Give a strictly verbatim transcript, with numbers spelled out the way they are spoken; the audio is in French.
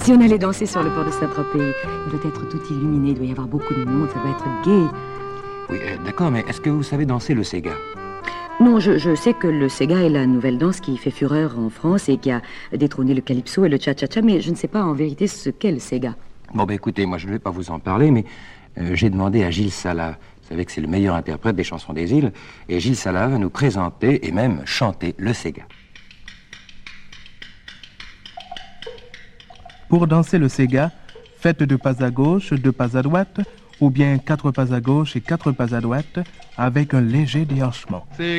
Si on allait danser sur le port de Saint-Tropez, il doit être tout illuminé, il doit y avoir beaucoup de monde, ça doit être gai. Oui, euh, d'accord, mais est-ce que vous savez danser le Sega? Non, je, je sais que le Sega est la nouvelle danse qui fait fureur en France et qui a détrôné le calypso et le cha-cha-cha, mais je ne sais pas en vérité ce qu'est le Sega. Bon, ben écoutez, moi je ne vais pas vous en parler, mais euh, j'ai demandé à Gilles Sala. Vous savez que c'est le meilleur interprète des chansons des îles, et Gilles Sala va nous présenter et même chanter le Sega. Pour danser le Sega, faites deux pas à gauche, deux pas à droite, ou bien quatre pas à gauche et quatre pas à droite, avec un léger déhanchement.